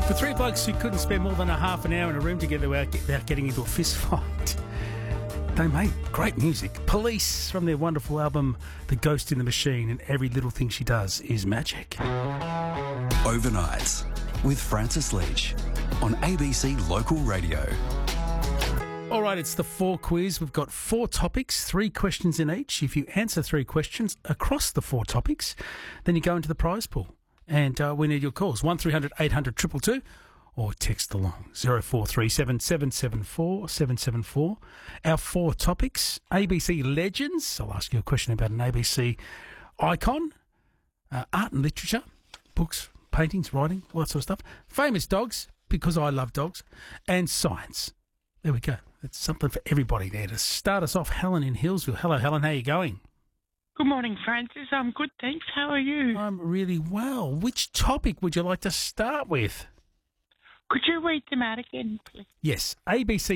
For three blokes who couldn't spend more than a half an hour in a room together without getting into a fist fight, they made great music. Police, from their wonderful album The Ghost in the Machine, and Every Little Thing She Does is Magic. Overnights with Francis Leach on ABC Local Radio. All right, it's the 4 quiz. We've got 4 topics, 3 questions in each. If you answer 3 questions across the 4 topics, then you go into the prize pool. And we need your calls, 1300 800 222, or text along, 0437 774 774. Our 4 topics, ABC legends. I'll ask you a question about an ABC icon, art and literature, books, paintings, writing, all that sort of stuff. Famous dogs, because I love dogs, and science. There we go. It's something for everybody there. To start us off, Helen in Hillsville. Hello, Helen. How are you going? Good morning, Francis. I'm good, thanks. How are you? I'm really well. Which topic would you like to start with? Could you read them out again, please? Yes, ABC